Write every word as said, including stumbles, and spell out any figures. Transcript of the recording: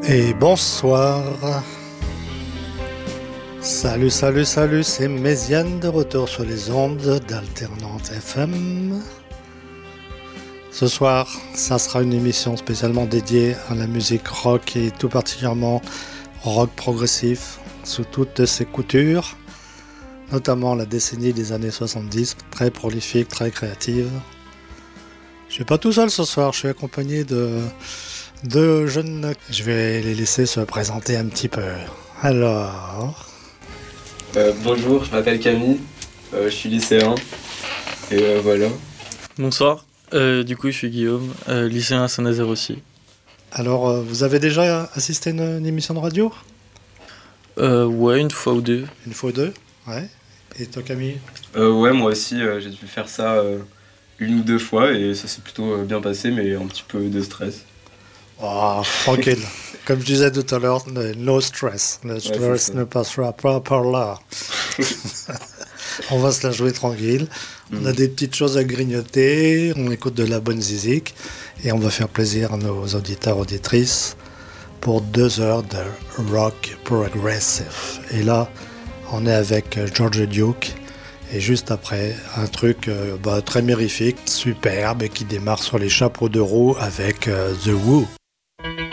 Et bonsoir. Salut, salut, salut, c'est Méziane de retour sur les ondes d'Alternante F M. Ce soir, ça sera une émission spécialement dédiée à la musique rock et tout particulièrement rock progressif sous toutes ses coutures, notamment la décennie des années soixante-dix, très prolifique, très créative. Je suis pas tout seul ce soir, je suis accompagné de deux jeunes. Je vais les laisser se présenter un petit peu. Alors... Euh, bonjour, je m'appelle Camille, euh, je suis lycéen, et euh, voilà. Bonsoir, euh, du coup je suis Guillaume, euh, lycéen à Saint-Nazaire aussi. Alors, euh, vous avez déjà assisté à une, une émission de radio ? euh, Ouais, une fois ou deux. Une fois ou deux ? Ouais. Et toi Camille ? euh, Ouais, moi aussi, euh, j'ai dû faire ça euh, une ou deux fois, et ça s'est plutôt euh, bien passé, mais un petit peu de stress. Oh, tranquille. Comme je disais tout à l'heure, no stress. Le stress ouais, ne passera pas par là. On va se la jouer tranquille. Mmh. On a des petites choses à grignoter. On écoute de la bonne zizik. Et on va faire plaisir à nos auditeurs, auditrices pour deux heures de rock progressive. Et là, on est avec George Duke. Et juste après, un truc euh, bah, très mirifique, superbe, et qui démarre sur les chapeaux de roue avec euh, The Who.